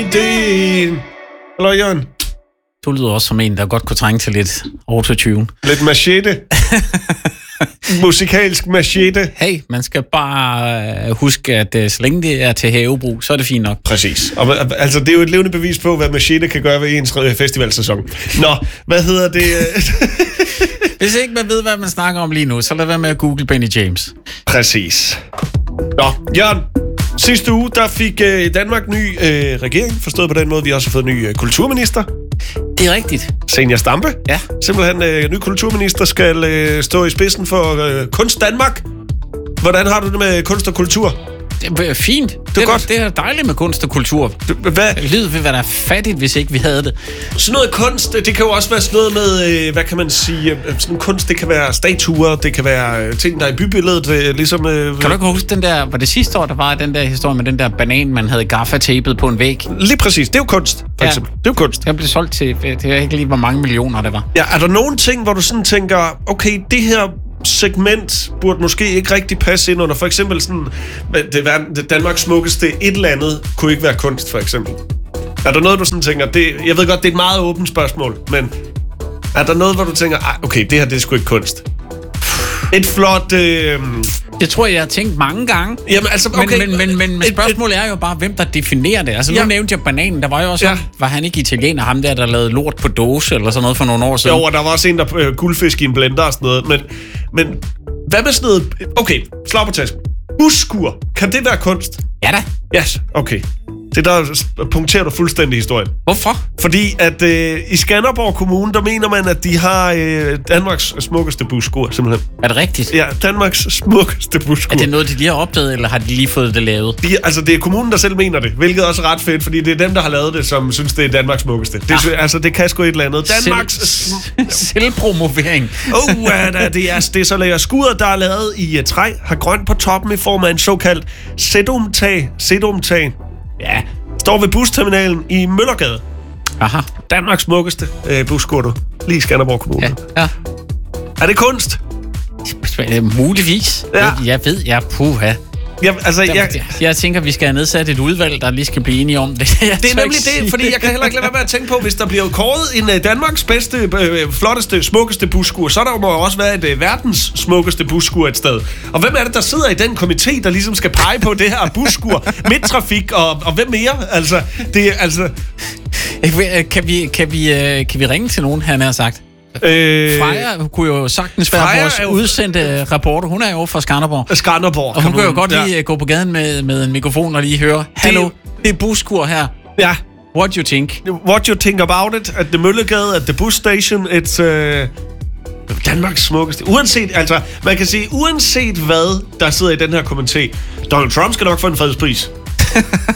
ideen. Hallo, Jørgen. Du lyder også som en, der godt kunne trænge til lidt autotune. Lidt machete. Musikalsk machete. Hey, man skal bare huske, at så længe det er til havebrug, så er det fint nok. Præcis. Og altså, det er jo et levende bevis på, hvad machete kan gøre ved ens festivalsæson. Nå, hvad hedder det? Hvis ikke man ved, hvad man snakker om lige nu, så lad være med at google Benny James. Præcis. Nå, Jørgen. Sidste uge, der fik Danmark ny regering, forstået på den måde, vi har også fået ny kulturminister. Det er rigtigt. Zenia Stampe. Ja. Simpelthen ny kulturminister skal stå i spidsen for Kunst Danmark. Hvordan har du det med kunst og kultur? Det er fint. Det er godt. Det er dejligt med kunst og kultur. Livet ville være fattigt, hvis ikke vi havde det. Sådan noget kunst, det kan jo også være sådan noget med, hvad kan man sige, sådan kunst, det kan være statuer, det kan være ting, der er i bybilledet, ligesom... Kan du ikke huske den der, var det sidste år, der var den der historie med den der banan, man havde gaffatapet på en væg? Lige præcis, det er jo kunst, for eksempel. Det er jo kunst. Jeg blev solgt til, det er ikke lige, hvor mange millioner det var. Ja, er der nogle ting, hvor du sådan tænker, okay, det her segment burde måske ikke rigtig passe ind under, for eksempel sådan, det Danmarks smukkeste et eller andet kunne ikke være kunst, for eksempel. Er der noget, du sådan tænker, jeg ved godt, det er et meget åbent spørgsmål, men er der noget, hvor du tænker, okay, det her, det er sgu ikke kunst? Et flot... Det tror jeg har tænkt mange gange. Jamen, altså, okay. Men spørgsmålet er jo bare, hvem der definerer det. Altså, nu nævnte jeg bananen. Der var jo også var han ikke italiener, ham der lavede lort på dåse, eller sådan noget for nogle år siden? Jo, og der var også en, der guldfisk i en blender og sådan noget. Men hvad med sådan noget... Okay, slag på tasken. Busskur. Kan det være kunst? Ja da. Yes, okay. Det der punkterer du fuldstændig historien. Hvorfor? Fordi at i Skanderborg Kommune, der mener man, at de har Danmarks smukkeste busskur, simpelthen. Er det rigtigt? Ja, Danmarks smukkeste busskur. Er det noget, de lige har opdaget, eller har de lige fået det lavet? Det er kommunen, der selv mener det, hvilket også er ret fedt, fordi det er dem, der har lavet det, som synes, det er Danmarks smukkeste. Det kan sgu et eller andet. Danmarks... Selvpromovering. Det er så lækkert. Skuret, der er lavet i træ, har grønt på toppen i form af en såkaldt sedumtag. Ja, står ved busterminalen i Møllergade. Aha. Danmarks smukkeste busskur, du. Lige i Skanderborg Kommune. Ja. Er det kunst? Muligvis. Ja. Jeg ved, puha. Ja, altså, jeg tænker, vi skal have nedsat et udvalg, der lige skal blive enige om det. Det er nemlig det, fordi jeg kan heller ikke lade være med at tænke på, hvis der bliver kåret en Danmarks bedste, flotteste, smukkeste busskur, så der må jo også være et verdens smukkeste busskur et sted. Og hvem er det, der sidder i den komité, der ligesom skal pege på det her busskur? Midttrafik og hvem mere? Altså, det er altså... Kan vi ringe til nogen, han har sagt? Freja kunne jo sagtens være vores udsendte reporter. Hun er jo fra Skanderborg. Og hun kan jo godt lige gå på gaden med en mikrofon og lige høre, hallo, det er busskur her. Ja. What you think? What you think about it? At the Møllegade, at the bus station, it's Danmarks smukkeste. Man kan sige, uanset hvad der sidder i den her kommentar, Donald Trump skal nok få en fredspris.